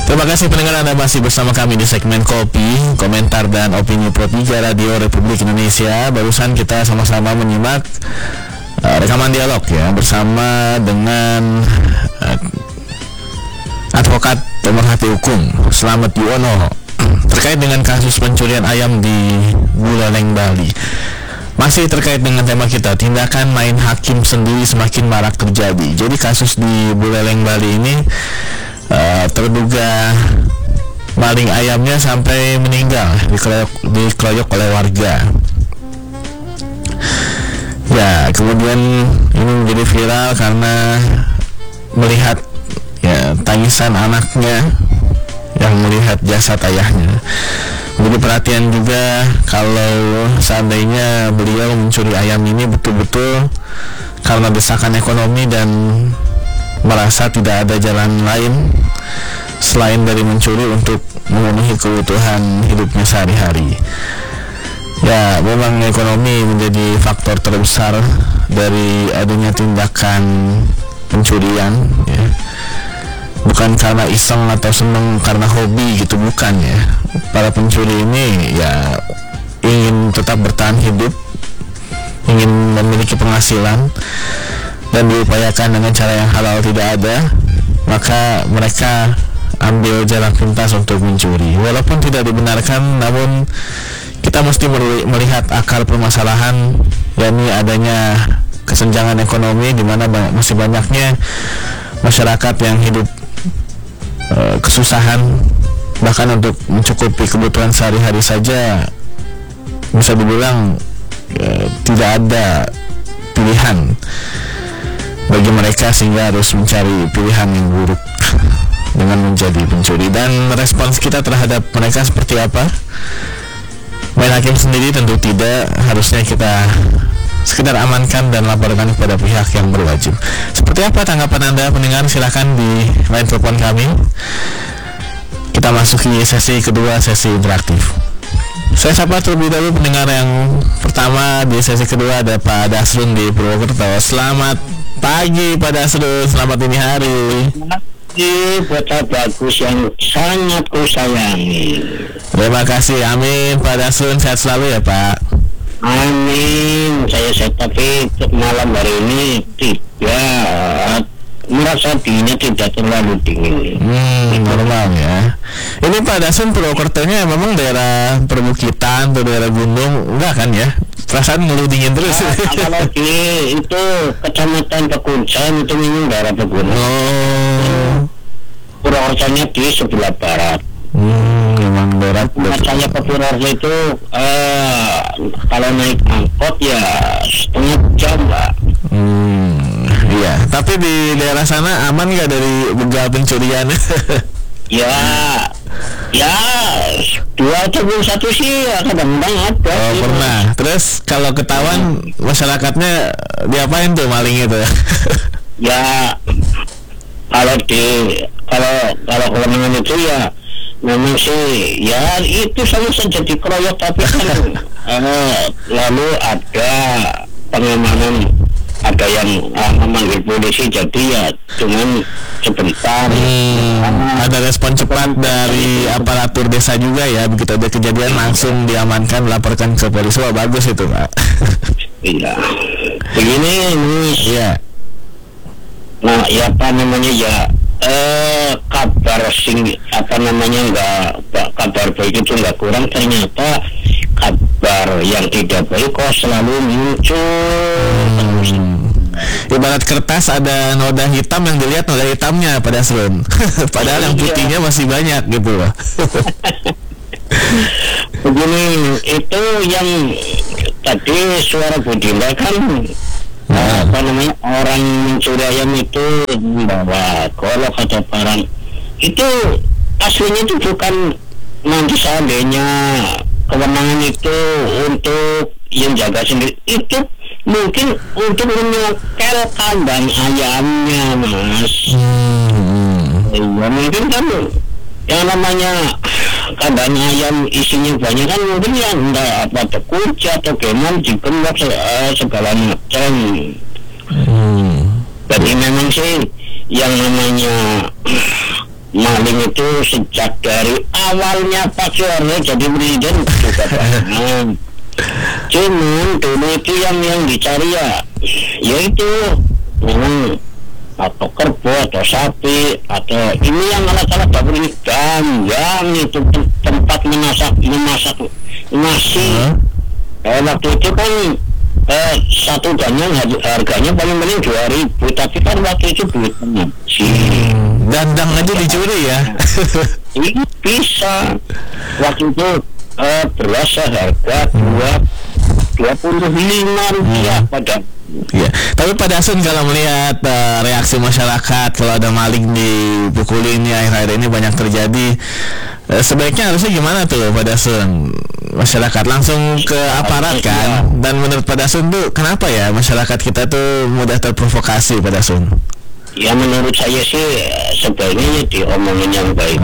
Terima kasih pendengar, Anda masih bersama kami di segmen Kopi, Komentar dan Opini Pro 3 Radio Republik Indonesia. Barusan kita sama-sama menyimak rekaman dialog ya bersama dengan advokat pemerhati hukum Slamet Yuwono terkait dengan kasus pencurian ayam di Buleleng, Bali. Masih terkait dengan tema kita, tindakan main hakim sendiri semakin marak terjadi. Jadi kasus di Buleleng, Bali ini terduga maling ayamnya sampai meninggal, dikeroyok oleh warga. Ya, kemudian ini menjadi viral karena melihat ya tangisan anaknya yang melihat jasad ayahnya. Menjadi perhatian juga kalau seandainya beliau mencuri ayam ini betul-betul karena desakan ekonomi dan merasa tidak ada jalan lain selain dari mencuri untuk memenuhi kebutuhan hidupnya sehari-hari. Ya, memang ekonomi menjadi faktor terbesar dari adanya tindakan pencurian ya. Bukan karena iseng atau seneng, karena hobi gitu, bukan ya. Para pencuri ini ya ingin tetap bertahan hidup, ingin memiliki penghasilan, dan diupayakan dengan cara yang halal tidak ada, maka mereka ambil jalan pintas untuk mencuri. Walaupun tidak dibenarkan, namun kita mesti melihat akar permasalahan, yakni adanya kesenjangan ekonomi di mana masih banyaknya masyarakat yang hidup kesusahan, bahkan untuk mencukupi kebutuhan sehari-hari saja bisa dibilang tidak ada pilihan bagi mereka, sehingga harus mencari pilihan yang buruk dengan menjadi pencuri. Dan respons kita terhadap mereka seperti apa? Main hakim sendiri tentu tidak, harusnya kita sekedar amankan dan laporkan kepada pihak yang berwajib. Seperti apa tanggapan Anda pendengar? Silahkan di line telepon kami. Kita masuki sesi kedua, sesi interaktif. Saya sapa terlebih dahulu pendengar yang pertama di sesi kedua, ada Pak Dasrun di Purwokerto. Selamat pagi Pak Dasrun, selamat dini hari. Kota bagus yang sangat kusayangi. Terima kasih, amin Pak Dasrun, sehat selalu ya Pak. Amin. Saya tapi malam hari ini tidak merasa dinginnya, tidak terlalu dingin. Normal ya. Ini Pak Dasrun, Purwokertonya memang daerah perbukitan atau daerah gunung, enggak kan ya? Perasaan ngeluh dingin terus. Kalau di itu kecamatan Pekuncan itu memang daerah pegunungan. Purwokertonya di sebelah barat. Memang berat. Saya ke Purwokerto itu kalau naik angkot ya setengah jam lah. Iya. Tapi di daerah sana aman nggak dari begal pencurian? Ya 2 atau 1 sih ya, kadang-kadang ada. Oh gitu. Pernah. Terus kalau ketahuan masyarakatnya diapain tuh maling itu? Ya kalau kewenangan itu ya memang sih ya itu sama saja dikeroyok, tapi kan lalu ada pengamanan, ada yang memanggil polisi, jadi ya cuman sebentar. Ada respon cepat dari aparatur desa juga ya, begitu ada kejadian langsung diamankan, laporkan ke polisi. Wah, bagus itu Pak. Iya, begini nih ya. Nah, ya apa namanya ya kabar kabar baik itu nggak kurang, ternyata kabar yang tidak baik kok selalu muncul. Ibarat kertas ada noda hitam, yang dilihat noda hitamnya pada Dasrun. Padahal yang putihnya masih banyak gitu loh. Begini, itu yang tadi suara Budinda kan orang mencuri ayam itu membawa golok atau barang itu aslinya itu bukan, nanti seandainya kewenangan itu untuk yang jaga sendiri, itu mungkin untuk menyekel kandang ayamnya Mas. Ya mungkin kan yang namanya kandang ayam isinya banyak kan, mungkin ya enggak apa kunci atau keman digembok segala macam. Jadi memang sih yang namanya maling itu sejak dari awalnya Pak Soeharto jadi presiden juga banyak. Cuman dulu itu yang dicari ya, yaitu atau kerbau atau sapi atau ini yang alat-alat dapur ini gambang itu tempat memasak nasi. Waktu itu kan satu ganyang harganya paling 2.000, tapi kan waktu itu duitnya dandang aja dicuri ya. Ini bisa waktu itu beras harga 25 rupiah pada. Ya, tapi Pak Dasun kalau melihat reaksi masyarakat kalau ada maling dipukulin ini akhir-akhir ini banyak terjadi, sebaiknya harusnya gimana tuh Pak Dasun? Masyarakat langsung ke aparat kan? Dan menurut Pak Dasun tuh kenapa ya masyarakat kita tuh mudah terprovokasi Pak Dasun? Ya menurut saya sih sebaiknya diomongin yang baik.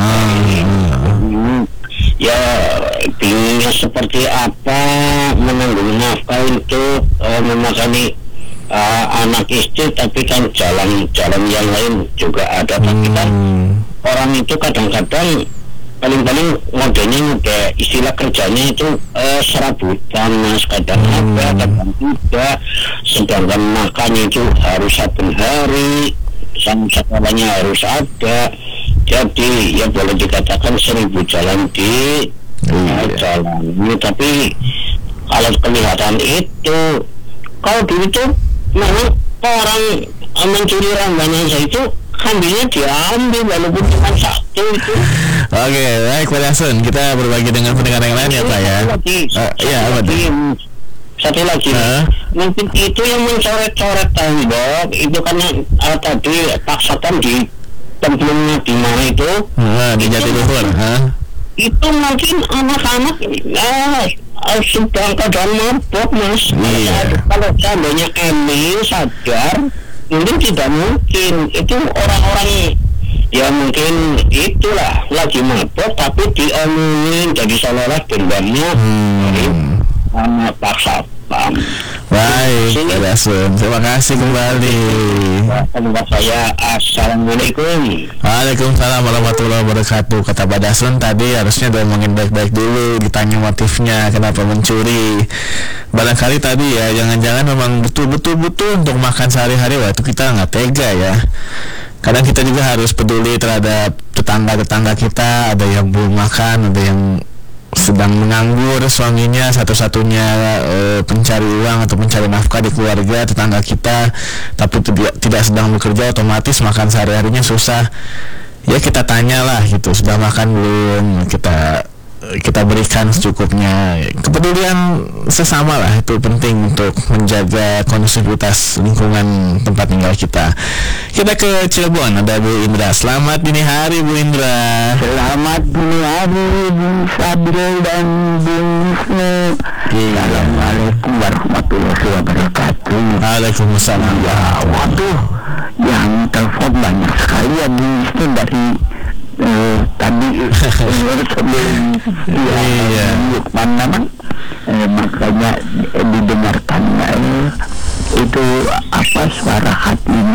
Ya bingungnya seperti apa menanggung nafkah untuk memakani anak istri, tapi kan jalan yang lain juga ada. Tapi kan orang itu kadang-kadang paling-paling modelnya udah istilah kerjanya itu serabutan Mas, kadang ada kadang tidak, sedangkan makannya itu harus saben hari, sekolahnya harus ada. Jadi ya boleh dikatakan 1000 jalan di jalan ini, tapi kalau kelihatan itu kalau dulu itu memang orang mencuri rambanya itu kambingnya diambil walaupun cuma satu itu. Oke, baik Pak Dasun, kita berbagi dengan pendengar yang lain ya Pak ya. Satu lagi, mungkin itu yang mencoret-coret tembok itu kan tadi Pak Satpam di templungnya di mana itu? Di Jatiluhur. Itu mungkin anak-anak sedang keadaan mabuk Mas. Kalau seandainya Emil sadar, mungkin tidak mungkin itu orang-orang ya mungkin itulah lagi mabuk tapi diomongin jadi seolah-olah dendamnya sama Pak Satpam. Baik, Pak Dasun, terima kasih kembali. Pendengar saya, assalamualaikum. Waalaikumsalam warahmatullahi wabarakatuh. Kata Pak Dasun tadi harusnya diomongin baik-baik dulu, ditanya motifnya kenapa mencuri. Barangkali tadi ya, jangan-jangan memang betul-betul untuk makan sehari-hari. Wah itu kita nggak tega ya. Kadang kita juga harus peduli terhadap tetangga-tetangga kita. Ada yang belum makan, ada yang sedang menganggur, suaminya satu-satunya pencari uang atau pencari nafkah di keluarga tetangga kita, tapi tidak sedang bekerja, otomatis makan sehari-harinya susah. Ya kita tanyalah gitu, sudah makan belum, kita berikan secukupnya. Kepedulian sesama lah itu penting untuk menjaga kondusivitas lingkungan tempat tinggal kita. Kita ke Cirebon, ada Bu Indra. Selamat dini hari Bu Indra. Selamat dini hari Bu Sabril dan Bu Wisnu. Assalamualaikum warahmatullahi wabarakatuh. Waalaikumsalam. Ya waduh, yang telepon banyak sekali ya Bu Wisnu dari tadi sebelum makanya didengarkan itu apa suara hati